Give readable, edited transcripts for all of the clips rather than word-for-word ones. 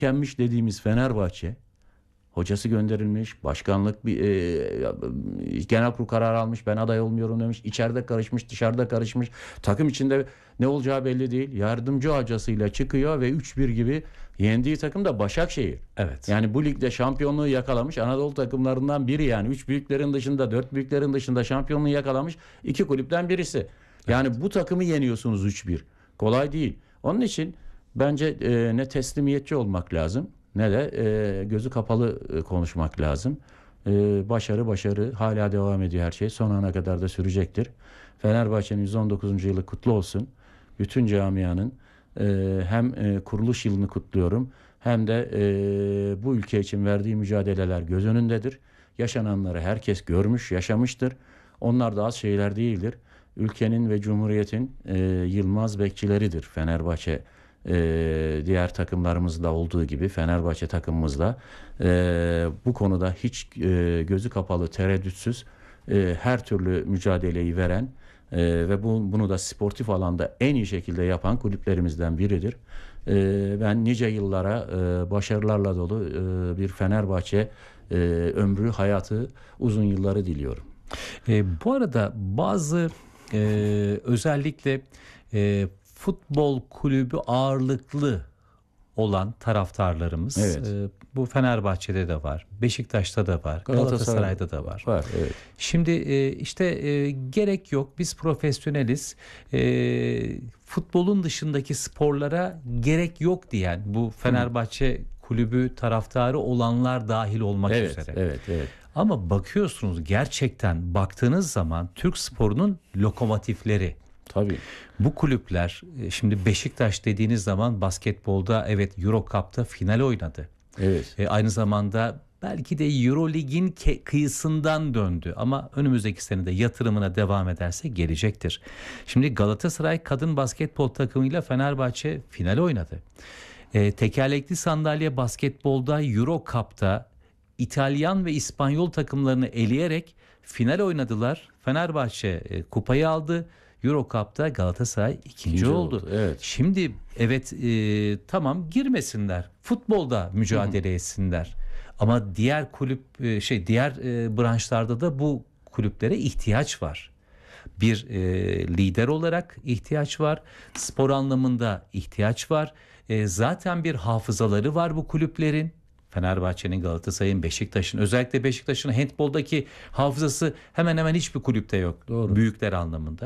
tükenmiş dediğimiz Fenerbahçe, hocası gönderilmiş, başkanlık genel kurul kararı almış, ben aday olmuyorum demiş. İçeride karışmış, dışarıda karışmış. Takım içinde ne olacağı belli değil. Yardımcı hocasıyla çıkıyor ve 3-1 gibi yendiği takım da Başakşehir. Evet. Yani bu ligde şampiyonluğu yakalamış Anadolu takımlarından biri, yani 3 büyüklerin dışında, 4 büyüklerin dışında şampiyonluğu yakalamış 2 kulüpten birisi. Yani bu takımı yeniyorsunuz 3-1. Kolay değil. Onun için bence ne teslimiyetçi olmak lazım, ne de gözü kapalı konuşmak lazım. Başarı hala devam ediyor her şey. Son ana kadar da sürecektir. Fenerbahçe'nin 119. yılı kutlu olsun. Bütün camianın hem kuruluş yılını kutluyorum, hem de bu ülke için verdiği mücadeleler göz önündedir. Yaşananları herkes görmüş, yaşamıştır. Onlar da az şeyler değildir. Ülkenin ve Cumhuriyet'in yılmaz bekçileridir Fenerbahçe. Diğer takımlarımızda olduğu gibi Fenerbahçe takımımızda bu konuda hiç gözü kapalı, tereddütsüz her türlü mücadeleyi veren ve bunu da sportif alanda en iyi şekilde yapan kulüplerimizden biridir. Ben nice yıllara başarılarla dolu bir Fenerbahçe ömrü, hayatı, uzun yılları diliyorum. Bu arada bazı özellikle futbol kulübü ağırlıklı olan taraftarlarımız, Evet. bu Fenerbahçe'de de var, Beşiktaş'ta da var, Galatasaray'da da var. Evet. Şimdi gerek yok, biz profesyoneliz, futbolun dışındaki sporlara gerek yok diyen bu Fenerbahçe kulübü taraftarı olanlar dahil olmak üzere. Evet. Ama bakıyorsunuz, gerçekten baktığınız zaman Türk sporunun lokomotifleri. Tabii. Bu kulüpler, şimdi Beşiktaş dediğiniz zaman basketbolda evet Euro Cup'ta final oynadı. Evet. Aynı zamanda belki de Euro Lig'in kıyısından döndü ama önümüzdeki sene de yatırımına devam ederse gelecektir. Şimdi Galatasaray kadın basketbol takımıyla Fenerbahçe final oynadı. Tekerlekli sandalye basketbolda Euro Cup'ta İtalyan ve İspanyol takımlarını eleyerek final oynadılar. Fenerbahçe kupayı aldı. Euro Cup'ta Galatasaray ikinci oldu. Evet. Şimdi evet, tamam, girmesinler. Futbolda mücadele etsinler. Ama diğer kulüp diğer branşlarda da bu kulüplere ihtiyaç var. Bir lider olarak ihtiyaç var. Spor anlamında ihtiyaç var. Zaten bir hafızaları var bu kulüplerin. Fenerbahçe'nin, Galatasaray'ın, Beşiktaş'ın, özellikle Beşiktaş'ın handboldaki hafızası hemen hemen hiçbir kulüpte yok. Doğru. Büyükler anlamında.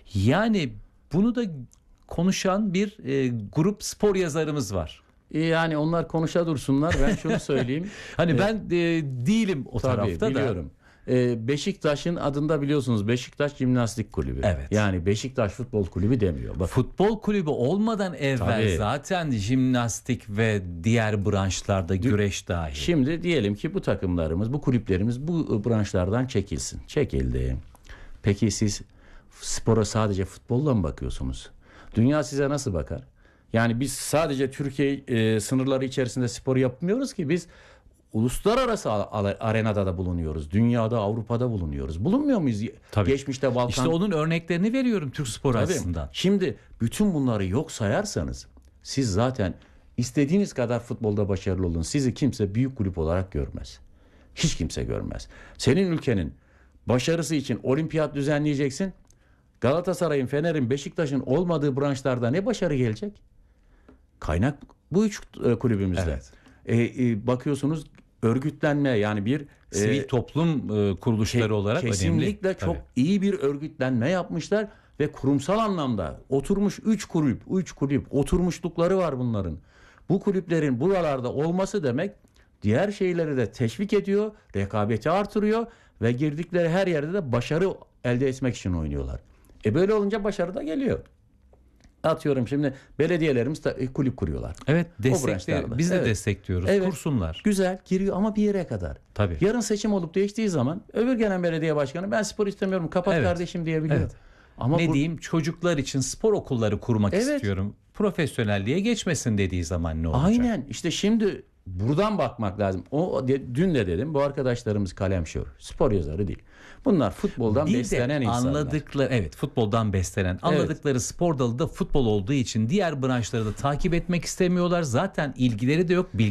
Yani bunu da konuşan bir grup spor yazarımız var. Yani onlar konuşa dursunlar. Ben şunu söyleyeyim. Hani ben değilim o tarafta biliyorum. da. Beşiktaş'ın adında biliyorsunuz Beşiktaş Jimnastik Kulübü. Evet. Yani Beşiktaş Futbol Kulübü demiyor. Bakın. Futbol kulübü olmadan evvel zaten jimnastik ve diğer branşlarda güreş dahil. Şimdi diyelim ki bu takımlarımız, bu kulüplerimiz bu branşlardan çekilsin. Çekildi. Peki siz spora sadece futbolla mı bakıyorsunuz? Dünya size nasıl bakar? Yani biz sadece Türkiye sınırları içerisinde spor yapmıyoruz ki, biz uluslararası arenada da bulunuyoruz. Dünyada, Avrupa'da bulunuyoruz. Bulunmuyor muyuz? Tabii. Geçmişte Balkan. İşte onun örneklerini veriyorum Türk sporu açısından. Şimdi bütün bunları yok sayarsanız siz zaten istediğiniz kadar futbolda başarılı olun, sizi kimse büyük kulüp olarak görmez. Hiç kimse görmez. Senin ülkenin başarısı için olimpiyat düzenleyeceksin. Galatasaray'ın, Fener'in, Beşiktaş'ın olmadığı branşlarda ne başarı gelecek? Kaynak bu üç kulübümüzde. Evet. Bakıyorsunuz örgütlenme, yani bir sivil toplum kuruluşları olarak kesinlikle önemli. çok iyi bir örgütlenme yapmışlar ve kurumsal anlamda oturmuş 3 kulüp oturmuşlukları var bunların. Bu kulüplerin buralarda olması demek diğer şeyleri de teşvik ediyor, rekabeti artırıyor ve girdikleri her yerde de başarı elde etmek için oynuyorlar. Böyle olunca başarı da geliyor. Atıyorum şimdi belediyelerimiz kulüp kuruyorlar. Evet, destekliyoruz. Biz de destekliyoruz. Evet, kursunlar. Güzel, giriyor ama bir yere kadar. Tabii. Yarın seçim olup değiştiği zaman öbür gelen belediye başkanı ben spor istemiyorum, kapat kardeşim diyebiliyor. Evet. Ama diyeyim, çocuklar için spor okulları kurmak istiyorum, profesyonelliğe geçmesin dediği zaman ne olacak? Aynen, işte şimdi buradan bakmak lazım. Dün de dedim, bu arkadaşlarımız kalemşör, spor yazarı değil. Bunlar futboldan Değil de beslenen insanlar. anladıkları, evet, futboldan beslenen, anladıkları spor dalı da futbol olduğu için diğer branşları da takip etmek istemiyorlar. Zaten ilgileri de yok,